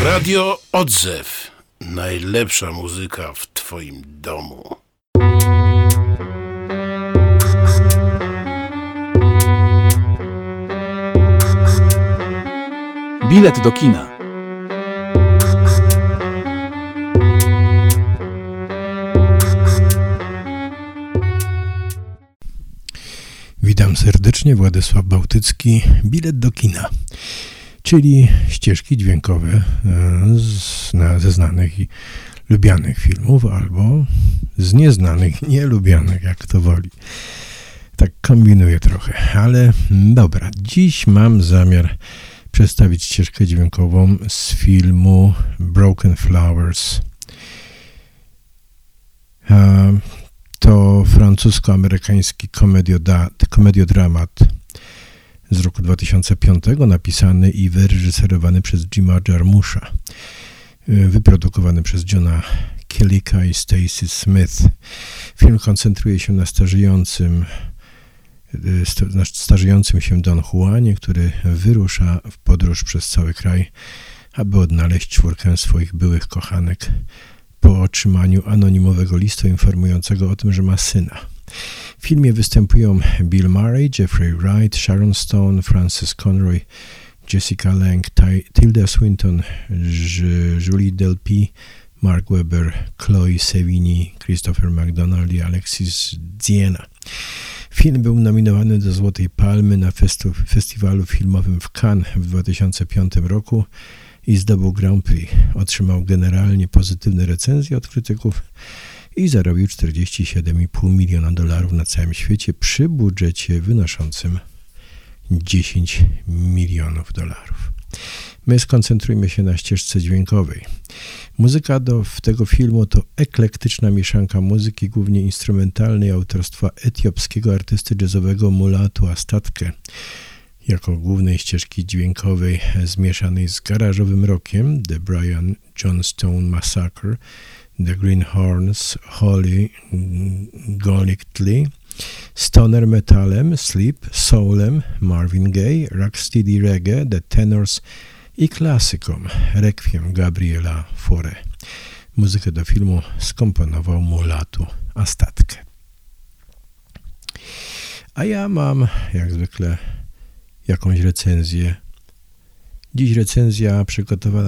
Radio Odzew. Najlepsza muzyka w twoim domu. Bilet do kina. Witam serdecznie, Władysław Bałtycki. Bilet do kina, czyli ścieżki dźwiękowe ze znanych i lubianych filmów, albo z nieznanych i nielubianych, jak kto woli. Tak kombinuję trochę, ale dobra. Dziś mam zamiar przedstawić ścieżkę dźwiękową z filmu Broken Flowers. To francusko-amerykański komediodramat z roku 2005, napisany i wyreżyserowany przez Jima Jarmusza, wyprodukowany przez Johna Killicka i Stacy Smith. Film koncentruje się na starzejącym się Don Juanie, który wyrusza w podróż przez cały kraj, aby odnaleźć czwórkę swoich byłych kochanek po otrzymaniu anonimowego listu informującego o tym, że ma syna. W filmie występują Bill Murray, Jeffrey Wright, Sharon Stone, Frances Conroy, Jessica Lange, Tilda Swinton, Julie Delpy, Mark Webber, Chloe Sevigny, Christopher McDonald i Alexis Dziena. Film był nominowany do Złotej Palmy na festiwalu filmowym w Cannes w 2005 roku i zdobył Grand Prix. Otrzymał generalnie pozytywne recenzje od krytyków i zarobił $47,5 miliona na całym świecie przy budżecie wynoszącym $10 milionów. My skoncentrujmy się na ścieżce dźwiękowej. Muzyka tego filmu to eklektyczna mieszanka muzyki, głównie instrumentalnej, autorstwa etiopskiego artysty jazzowego Mulatu Astatke, jako głównej ścieżki dźwiękowej zmieszanej z garażowym rockiem The Brian Johnstone Massacre, The Greenhorns, Holly Golightly, stoner metalem, Sleep, soulem, Marvin Gaye, rocksteady reggae, The Tenors i klasyką Requiem Gabriela Fauré. Muzykę do filmu skomponował Mulatu Astatke. A ja mam, jak zwykle, jakąś recenzję. Dziś recenzja przygotowana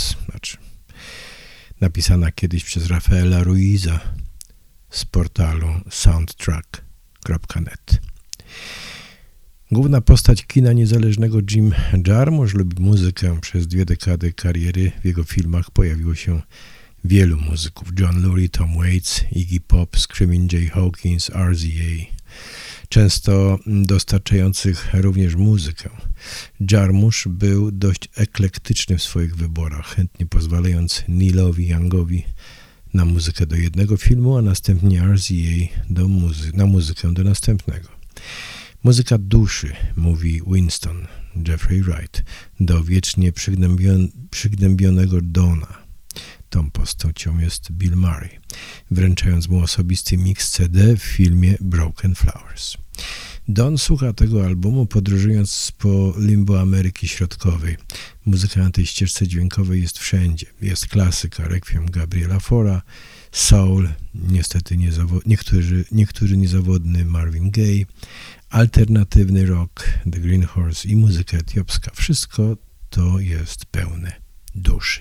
napisana kiedyś przez Rafaela Ruiza z portalu soundtrack.net. Główna postać kina niezależnego Jim Jarmusch lubi muzykę. Przez 2 dekady kariery w jego filmach pojawiło się wielu muzyków. John Lurie, Tom Waits, Iggy Pop, Screaming Jay Hawkins, RZA, często dostarczających również muzykę. Jarmusch był dość eklektyczny w swoich wyborach, chętnie pozwalając Neelowi Youngowi na muzykę do jednego filmu, a następnie RZA na muzykę do następnego. Muzyka duszy, mówi Winston Jeffrey Wright, do wiecznie przygnębionego Dona. Tą postacią jest Bill Murray, wręczając mu osobisty mix CD w filmie Broken Flowers. Don słucha tego albumu, podróżując po limbo Ameryki Środkowej. Muzyka na tej ścieżce dźwiękowej jest wszędzie. Jest klasyka Requiem Gabriela Fauré, soul, niestety niektórzy niezawodny Marvin Gaye, alternatywny rock, The Greenhorns i muzyka etiopska. Wszystko to jest pełne duszy.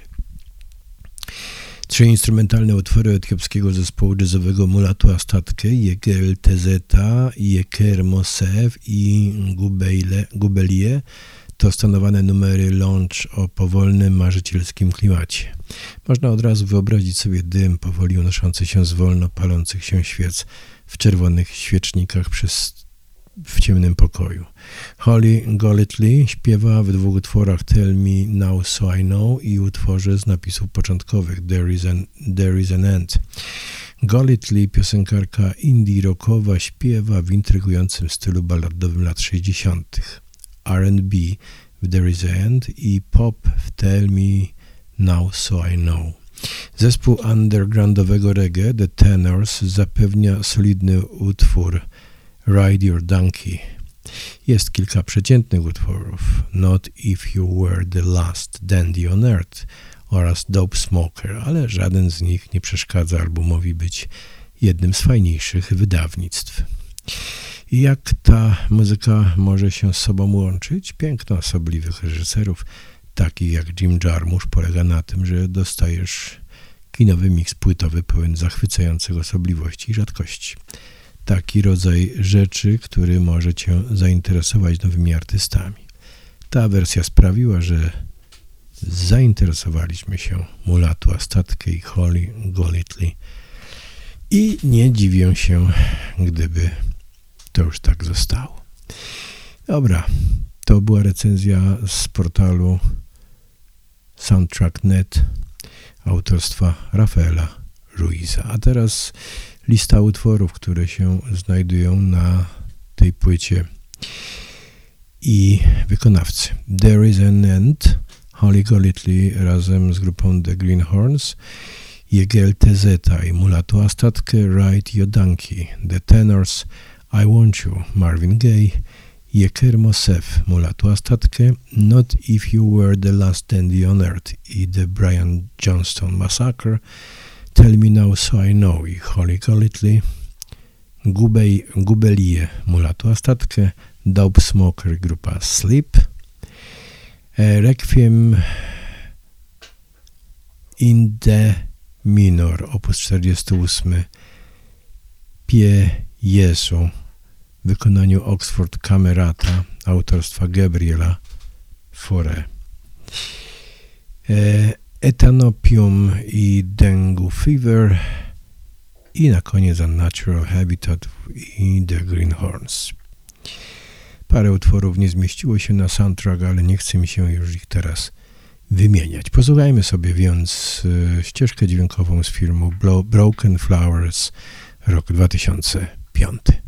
3 instrumentalne utwory etiopskiego zespołu jazzowego Mulatu Astatke, Yegel Tezeta, Yeker Mosef i Gubelie to stonowane numery lounge o powolnym, marzycielskim klimacie. Można od razu wyobrazić sobie dym powoli unoszący się z wolno palących się świec w czerwonych świecznikach w ciemnym pokoju. Holly Golightly śpiewa w 2 utworach Tell Me Now So I Know i utworze z napisów początkowych There is an End. Golightly, piosenkarka indie rockowa, śpiewa w intrygującym stylu balladowym lat 60. R&B w There is an End i pop w Tell Me Now So I Know. Zespół undergroundowego reggae The Tenors zapewnia solidny utwór Ride Your Donkey. Jest kilka przeciętnych utworów. Not If You Were the Last Dandy on Earth oraz Dope Smoker, ale żaden z nich nie przeszkadza albumowi być jednym z fajniejszych wydawnictw. I jak ta muzyka może się z sobą łączyć? Piękno osobliwych reżyserów, takich jak Jim Jarmusch, polega na tym, że dostajesz kinowy miks płytowy pełen zachwycających osobliwości i rzadkości. Taki rodzaj rzeczy, który może cię zainteresować nowymi artystami. Ta wersja sprawiła, że zainteresowaliśmy się Mulatu Astatke i Holly Golightly i nie dziwię się, gdyby to już tak zostało. Dobra, to była recenzja z portalu Soundtrack.net autorstwa Rafaela Ruiza. A teraz lista utworów, które się znajdują na tej płycie i wykonawcy. There is an End, Holly Golightly razem z grupą The Greenhorns, Jegel TZ i Mulatu Astatke, Ride Your Donkey, The Tenors, I Want You, Marvin Gaye, Jeker Mosef, Mulatu Astatke, Not If You Were the Last Dandy on Earth i The Brian Johnston Massacre, Tell Me Now So I Know i Holly Golightly, Gubelie, Mulatu Astatke, Dope Smoker, grupa Sleep, Requiem in D minor, opus 48, Pie Jesu, w wykonaniu Oxford Camerata, autorstwa Gabriela Fauré, Ethanopium i Dengue Fever i na koniec Unnatural Habitat i The Greenhorns. Parę utworów nie zmieściło się na soundtrack, ale nie chce mi się już ich teraz wymieniać. Posłuchajmy sobie więc ścieżkę dźwiękową z filmu Broken Flowers, rok 2005.